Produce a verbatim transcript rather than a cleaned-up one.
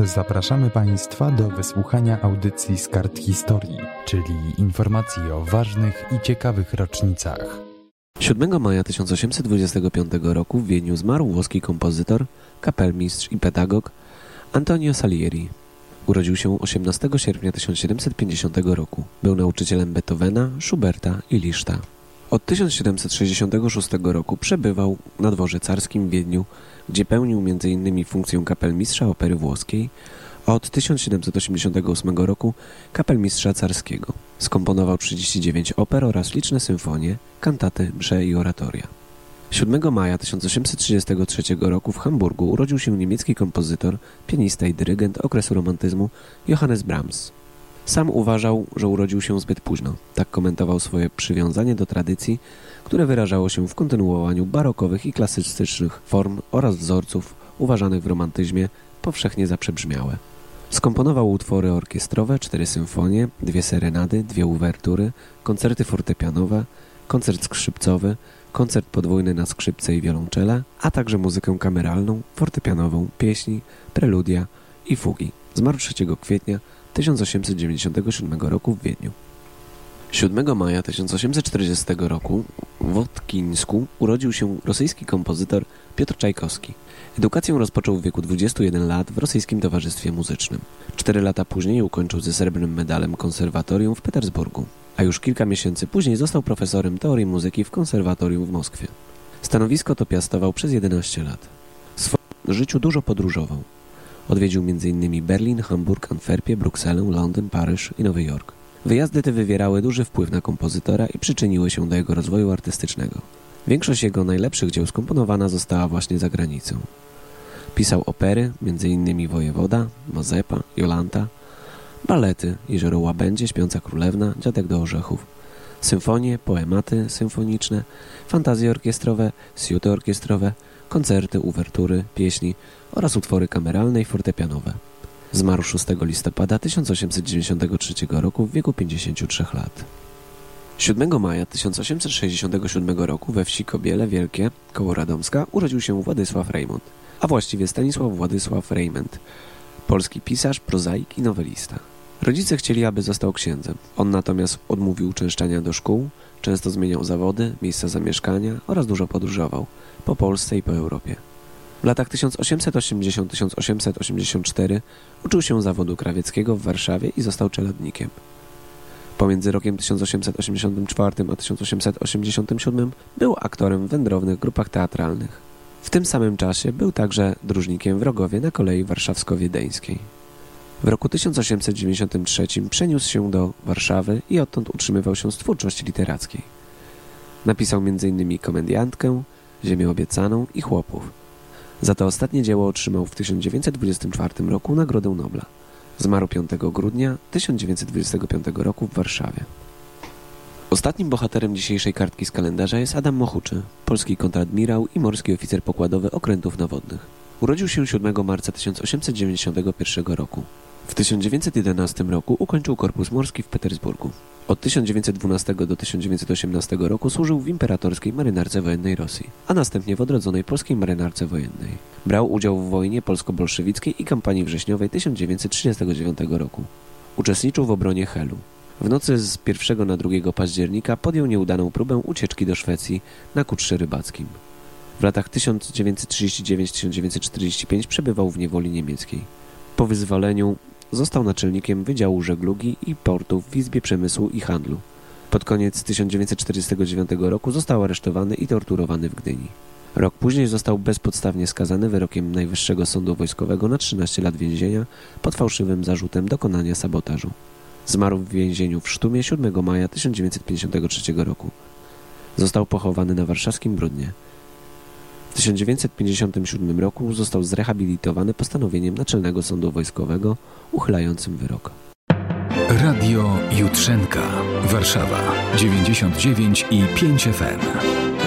Zapraszamy Państwa do wysłuchania audycji z kart historii, czyli informacji o ważnych i ciekawych rocznicach. siódmego maja tysiąc osiemset dwudziestego piątego roku w Wiedniu zmarł włoski kompozytor, kapelmistrz i pedagog Antonio Salieri. Urodził się osiemnastego sierpnia tysiąc siedemset pięćdziesiątego roku. Był nauczycielem Beethovena, Schuberta i Liszta. Od tysiąc siedemset sześćdziesiątego szóstego roku przebywał na dworze carskim w Wiedniu, gdzie pełnił między innymi funkcję kapelmistrza opery włoskiej, a od tysiąc siedemset osiemdziesiątego ósmego roku kapelmistrza carskiego. Skomponował trzydzieści dziewięć oper oraz liczne symfonie, kantaty, msze i oratoria. siódmego maja tysiąc osiemset trzydziestego trzeciego roku w Hamburgu urodził się niemiecki kompozytor, pianista i dyrygent okresu romantyzmu Johannes Brahms. Sam uważał, że urodził się zbyt późno. Tak komentował swoje przywiązanie do tradycji, które wyrażało się w kontynuowaniu barokowych i klasycznych form oraz wzorców uważanych w romantyzmie powszechnie za przebrzmiałe. Skomponował utwory orkiestrowe, cztery symfonie, dwie serenady, dwie uwertury, koncerty fortepianowe, koncert skrzypcowy, koncert podwójny na skrzypce i wiolonczele, a także muzykę kameralną, fortepianową, pieśni, preludia i fugi. Zmarł trzeciego kwietnia tysiąc osiemset dziewięćdziesiątego siódmego roku w Wiedniu. siódmego maja tysiąc osiemset czterdziestego roku w Wotkińsku urodził się rosyjski kompozytor Piotr Czajkowski. Edukację rozpoczął w wieku dwudziestu jeden lat w rosyjskim towarzystwie muzycznym. Cztery lata później ukończył ze srebrnym medalem konserwatorium w Petersburgu, a już kilka miesięcy później został profesorem teorii muzyki w konserwatorium w Moskwie. Stanowisko to piastował przez jedenaście lat. W swoim życiu dużo podróżował. Odwiedził między innymi Berlin, Hamburg, Antwerpię, Brukselę, Londyn, Paryż i Nowy Jork. Wyjazdy te wywierały duży wpływ na kompozytora i przyczyniły się do jego rozwoju artystycznego. Większość jego najlepszych dzieł skomponowana została właśnie za granicą. Pisał opery, między innymi Wojewoda, Mazepa, Jolanta, balety, Jezioro Łabędzie, Śpiąca Królewna, Dziadek do Orzechów, symfonie, poematy symfoniczne, fantazje orkiestrowe, siuty orkiestrowe, koncerty, uwertury, pieśni oraz utwory kameralne i fortepianowe. Zmarł szóstego listopada tysiąc osiemset dziewięćdziesiątego trzeciego roku w wieku pięćdziesięciu trzech lat. siódmego maja tysiąc osiemset sześćdziesiątego siódmego roku we wsi Kobiele Wielkie, koło Radomska, urodził się Władysław Reymont, a właściwie Stanisław Władysław Rejment, polski pisarz, prozaik i nowelista. Rodzice chcieli, aby został księdzem. On natomiast odmówił uczęszczania do szkół, często zmieniał zawody, miejsca zamieszkania oraz dużo podróżował po Polsce i po Europie. W latach tysiąc osiemset osiemdziesiątym do tysiąc osiemset osiemdziesiątego czwartego uczył się zawodu krawieckiego w Warszawie i został czeladnikiem. Pomiędzy rokiem tysiąc osiemset osiemdziesiątym czwartym a tysiąc osiemset osiemdziesiątym siódmym był aktorem w wędrownych grupach teatralnych. W tym samym czasie był także dróżnikiem w Rogowie na kolei warszawsko-wiedeńskiej. W roku tysiąc osiemset dziewięćdziesiątym trzecim przeniósł się do Warszawy i odtąd utrzymywał się z twórczości literackiej. Napisał między innymi Komediantkę, Ziemię obiecaną i Chłopów. Za to ostatnie dzieło otrzymał w tysiąc dziewięćset dwudziestym czwartym roku Nagrodę Nobla. Zmarł piątego grudnia tysiąc dziewięćset dwudziestego piątego roku w Warszawie. Ostatnim bohaterem dzisiejszej kartki z kalendarza jest Adam Mochuczy, polski kontradmirał i morski oficer pokładowy okrętów nawodnych. Urodził się siódmego marca tysiąc osiemset dziewięćdziesiątego pierwszego roku. W tysiąc dziewięćset jedenastym roku ukończył korpus morski w Petersburgu. Od tysiąc dziewięćset dwunastego do tysiąc dziewięćset osiemnastego roku służył w imperatorskiej marynarce wojennej Rosji, a następnie w odrodzonej polskiej marynarce wojennej. Brał udział w wojnie polsko-bolszewickiej i kampanii wrześniowej tysiąc dziewięćset trzydziestego dziewiątego roku. Uczestniczył w obronie Helu. W nocy z pierwszego na drugiego października podjął nieudaną próbę ucieczki do Szwecji na kutrze rybackim. W latach tysiąc dziewięćset trzydziestym dziewiątym do tysiąc dziewięćset czterdziestego piątego przebywał w niewoli niemieckiej. Po wyzwoleniu został naczelnikiem Wydziału Żeglugi i Portów w Izbie Przemysłu i Handlu. Pod koniec tysiąc dziewięćset czterdziestego dziewiątego roku został aresztowany i torturowany w Gdyni. Rok później został bezpodstawnie skazany wyrokiem Najwyższego Sądu Wojskowego na trzynaście lat więzienia pod fałszywym zarzutem dokonania sabotażu. Zmarł w więzieniu w Sztumie siódmego maja tysiąc dziewięćset pięćdziesiątego trzeciego roku. Został pochowany na warszawskim Brodnie. W tysiąc dziewięćset pięćdziesiątym siódmym roku został zrehabilitowany postanowieniem Naczelnego Sądu Wojskowego uchylającym wyrok. Radio Jutrzenka, Warszawa, dziewięćdziesiąt dziewięć i pięć F M.